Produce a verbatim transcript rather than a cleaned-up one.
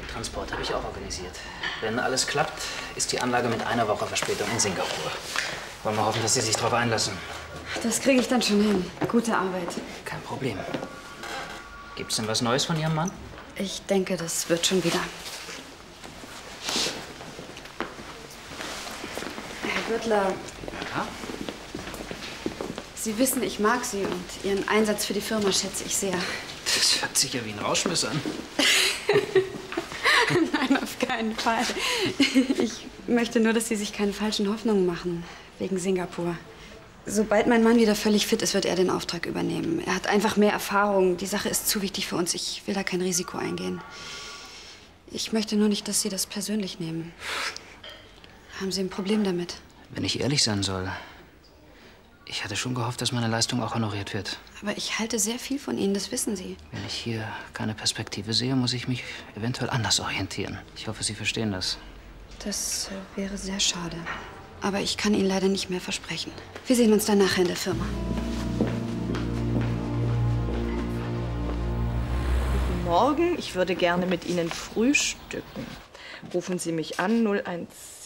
Transport habe ich auch organisiert. Wenn alles klappt, ist die Anlage mit einer Woche Verspätung in Singapur. Wollen wir hoffen, dass Sie sich darauf einlassen. Das kriege ich dann schon hin. Gute Arbeit. Kein Problem. Gibt's denn was Neues von Ihrem Mann? Ich denke, das wird schon wieder. Herr Gürtler. Ja? Sie wissen, ich mag Sie und Ihren Einsatz für die Firma schätze ich sehr. Das hört sich ja wie ein Rauschmiss an. Nein, auf keinen Fall. Ich möchte nur, dass Sie sich keine falschen Hoffnungen machen, wegen Singapur. Sobald mein Mann wieder völlig fit ist, wird er den Auftrag übernehmen. Er hat einfach mehr Erfahrung. Die Sache ist zu wichtig für uns. Ich will da kein Risiko eingehen. Ich möchte nur nicht, dass Sie das persönlich nehmen. Haben Sie ein Problem damit? Wenn ich ehrlich sein soll, ich hatte schon gehofft, dass meine Leistung auch honoriert wird. Aber ich halte sehr viel von Ihnen, das wissen Sie. Wenn ich hier keine Perspektive sehe, muss ich mich eventuell anders orientieren. Ich hoffe, Sie verstehen das. Das äh, wäre sehr schade. Aber ich kann Ihnen leider nicht mehr versprechen. Wir sehen uns dann nachher in der Firma. Guten Morgen, ich würde gerne mit Ihnen frühstücken. Rufen Sie mich an, null eins.